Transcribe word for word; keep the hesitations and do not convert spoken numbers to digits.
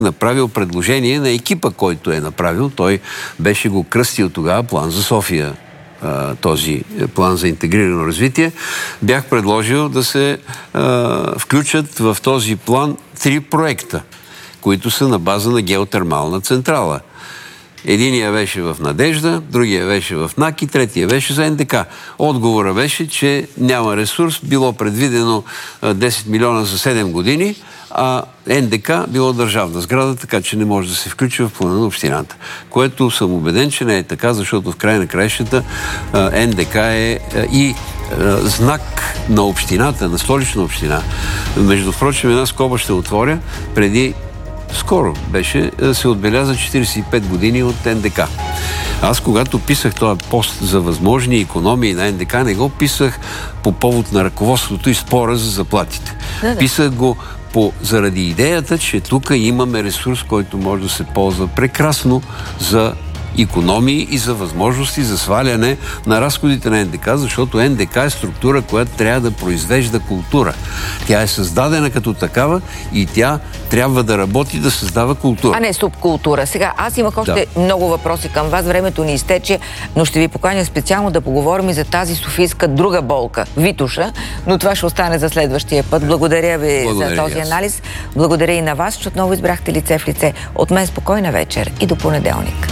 направил предложение на екипа, който е направил. Той беше го кръстил тогава план за София, този план за интегрирано развитие. Бях предложил да се а, включат в този план три проекта, които са на база на геотермална централа. Единия беше в Надежда, другия беше в НАК и третия беше за Н Д К. Отговора беше, че няма ресурс, било предвидено десет милиона за седем години, а Н Д К било държавна сграда, така че не може да се включи в плана на общината. Което съм убеден, че не е така, защото в край на краищата Н Д К е и знак на общината, на Столична община. Между впрочем, една скоба ще отворя. Преди скоро беше, се отбеляза четиридесет и пет години от Н Д К. Аз, когато писах този пост за възможни икономии на Н Д К, не го писах по повод на ръководството и спора за заплатите. Да, да. Писах го по, заради идеята, че тук имаме ресурс, който може да се ползва прекрасно за икономии и за възможности за сваляне на разходите на Н Д К, защото Н Д К е структура, която трябва да произвежда култура. Тя е създадена като такава и тя трябва да работи да създава култура. А не субкултура. Сега, аз имах още да. много въпроси към вас. Времето ни изтече, но ще ви поканя специално да поговорим и за тази софийска друга болка, Витоша, но това ще остане за следващия път. Благодаря ви Благодаря за този аз. анализ. Благодаря и на вас, че отново избрахте лице в лице. От мен спокойна вечер и до понеделник.